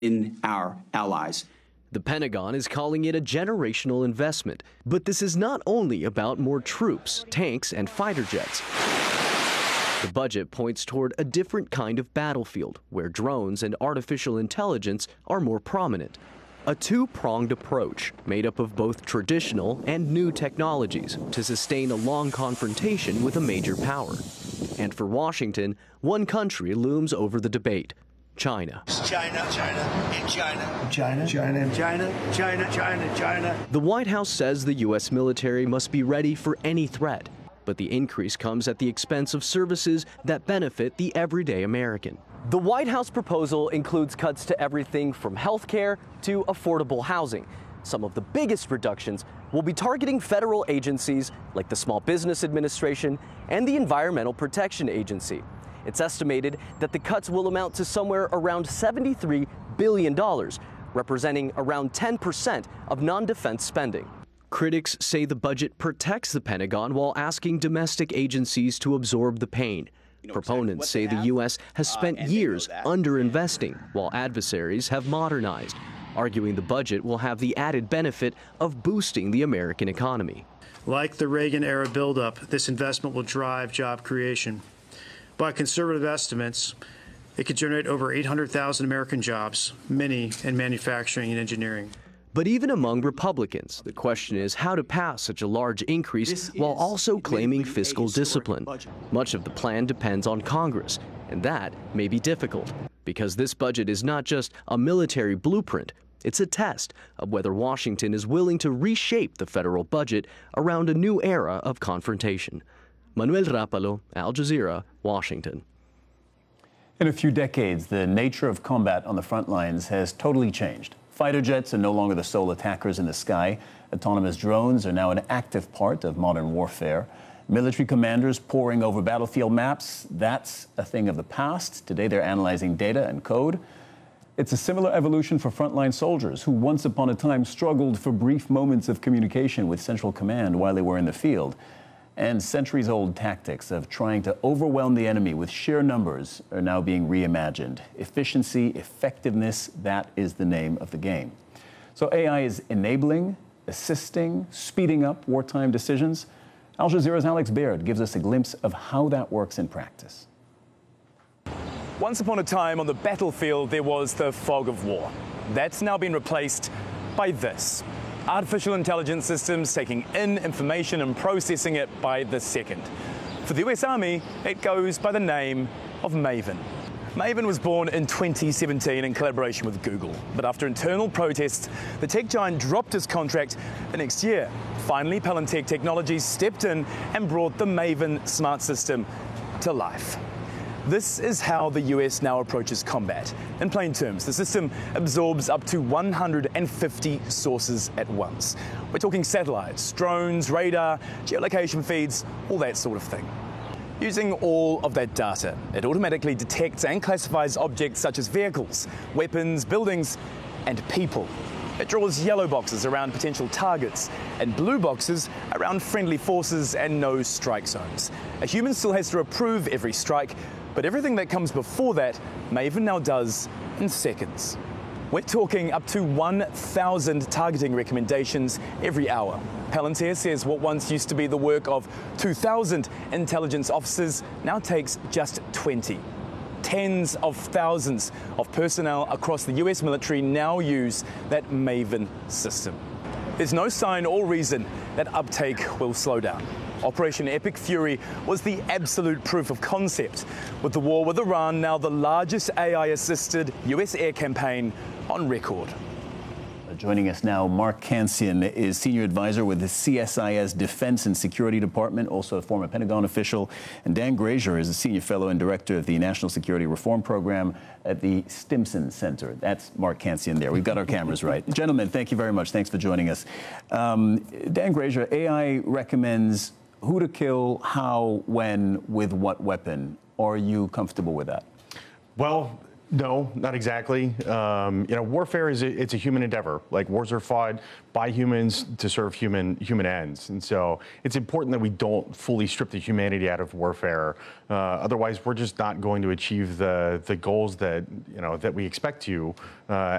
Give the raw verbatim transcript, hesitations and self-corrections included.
in our allies. The Pentagon is calling it a generational investment, but this is not only about more troops, tanks, and fighter jets. The budget points toward a different kind of battlefield, where drones and artificial intelligence are more prominent. A two-pronged approach made up of both traditional and new technologies to sustain a long confrontation with a major power. And for Washington, one country looms over the debate: China. China, China, and China. China, China, China, China, China, China. The White House says the U S military must be ready for any threat, but the increase comes at the expense of services that benefit the everyday American. The White House proposal includes cuts to everything from health care to affordable housing. Some of the biggest reductions will be targeting federal agencies like the Small Business Administration and the Environmental Protection Agency. It's estimated that the cuts will amount to somewhere around seventy-three billion dollars, representing around ten percent of non-defense spending. Critics say the budget protects the Pentagon while asking domestic agencies to absorb the pain. You know Proponents exactly say the U S has spent uh, years underinvesting, while adversaries have modernized, arguing the budget will have the added benefit of boosting the American economy. Like the Reagan-era buildup, this investment will drive job creation. By conservative estimates, it could generate over eight hundred thousand American jobs, many in manufacturing and engineering. But even among Republicans, the question is how to pass such a large increase while also claiming fiscal discipline. Much of the plan depends on Congress, and that may be difficult, because this budget is not just a military blueprint, it's a test of whether Washington is willing to reshape the federal budget around a new era of confrontation. Manuel Rapalo, Al Jazeera, Washington. In a few decades, the nature of combat on the front lines has totally changed. Fighter jets are no longer the sole attackers in the sky. Autonomous drones are now an active part of modern warfare. Military commanders poring over battlefield maps, that's a thing of the past. Today they're analyzing data and code. It's a similar evolution for frontline soldiers who once upon a time struggled for brief moments of communication with Central Command while they were in the field. And centuries-old tactics of trying to overwhelm the enemy with sheer numbers are now being reimagined. Efficiency, effectiveness, that is the name of the game. So A I is enabling, assisting, speeding up wartime decisions. Al Jazeera's Alex Baird gives us a glimpse of how that works in practice. Once upon a time on the battlefield, there was the fog of war. That's now been replaced by this. Artificial intelligence systems taking in information and processing it by the second. For the U S Army, it goes by the name of Maven. Maven was born in twenty seventeen in collaboration with Google, but after internal protests, the tech giant dropped his contract the next year. Finally, Palantir Technologies stepped in and brought the Maven smart system to life. This is how the U S now approaches combat. In plain terms, the system absorbs up to one hundred fifty sources at once. We're talking satellites, drones, radar, geolocation feeds, all that sort of thing. Using all of that data, it automatically detects and classifies objects such as vehicles, weapons, buildings, and people. It draws yellow boxes around potential targets and blue boxes around friendly forces and no strike zones. A human still has to approve every strike, but everything that comes before that, Maven now does in seconds. We're talking up to one thousand targeting recommendations every hour. Palantir says what once used to be the work of two thousand intelligence officers now takes just twenty. Tens of thousands of personnel across the U S military now use that Maven system. There's no sign or reason that uptake will slow down. Operation Epic Fury was the absolute proof of concept, with the war with Iran now the largest A I-assisted U S air campaign on record. Joining us now, Mark Cancian is Senior Advisor with the C S I S Defense and Security Department, also a former Pentagon official. And Dan Grazier is a Senior Fellow and Director of the National Security Reform Program at the Stimson Center. That's Mark Cancian there. We've got our cameras right. Gentlemen, thank you very much. Thanks for joining us. Um, Dan Grazier, A I recommends who to kill, how, when, with what weapon. Are you comfortable with that? Well, no, not exactly. Um, you know, warfare is a, it's a human endeavor. Like, wars are fought by humans to serve human human ends, and so it's important that we don't fully strip the humanity out of warfare. Uh, otherwise, we're just not going to achieve the the goals that you know that we expect to. Uh,